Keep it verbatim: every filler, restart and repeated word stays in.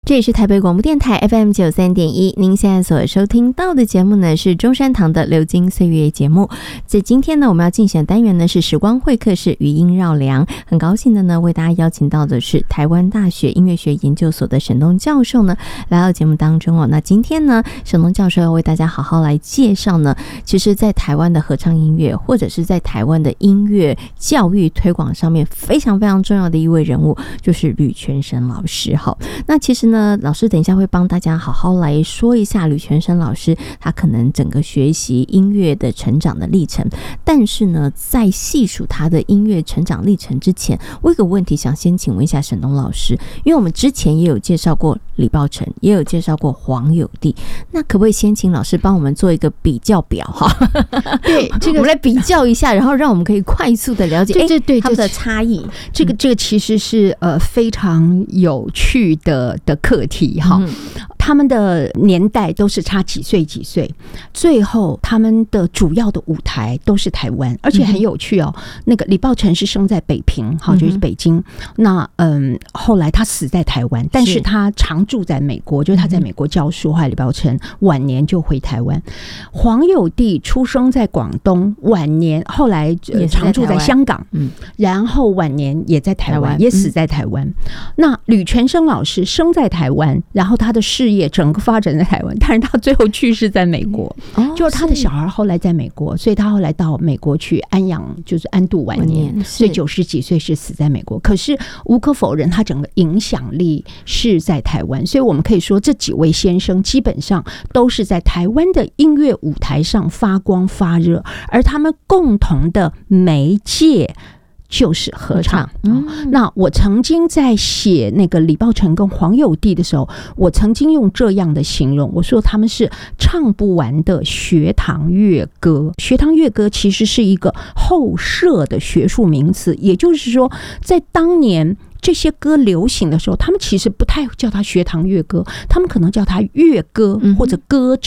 这里是台北广播电台 F M 九十三点一，您现在所收听到的节目呢是中山堂的流金岁月节目。在今天呢，我们要进行的单元呢是时光会客室余音绕梁，很高兴的呢为大家邀请到的是台湾大学音乐学研究所的沈东教授呢来到节目当中哦。那今天呢，沈东教授要为大家好好来介绍呢，其实在台湾的合唱音乐或者是在台湾的音乐教育推广上面非常非常重要的一位人物，就是吕全生老师。好，那其实呢老师等一下会帮大家好好来说一下吕全生老师他可能整个学习音乐的成长的历程。但是呢，在细数他的音乐成长历程之前，我有个问题想先请问一下沈东老师，因为我们之前也有介绍过李抱忱，也有介绍过黄友地，那可不可以先请老师帮我们做一个比较表哈？ 对，这个我们来比较一下，然后让我们可以快速的了解对对对他们的差异。 这个这个其实是呃非常有趣的的课题哈。嗯，他们的年代都是差几岁几岁，最后他们的主要的舞台都是台湾，而且很有趣哦。那个李抱忱是生在北平，好，就是北京。那嗯，后来他死在台湾，但是他常住在美国，就是他在美国教书。后来李抱忱晚年就回台湾。黄友地出生在广东，晚年后来、呃、常住在香港，嗯，然后晚年也在台湾，也死在台湾。嗯、那吕全生老师生在台湾，然后他的事业整个发展在台湾，但是他最后去世在美国，哦、就是他的小孩后来在美国，所以他后来到美国去安养，就是安度晚年，所以九十几岁是死在美国。可是无可否认，他整个影响力是在台湾，所以我们可以说这几位先生基本上都是在台湾的音乐舞台上发光发热，而他们共同的媒介就是合唱。嗯、那我曾经在写那个李抱忱跟黄友地的时候，我曾经用这样的形容，我说他们是唱不完的学堂乐歌。学堂乐歌其实是一个后设的学术名词，也就是说在当年这些歌流行的时候，他们其实不太叫它学堂乐歌，他们可能叫它乐歌或者歌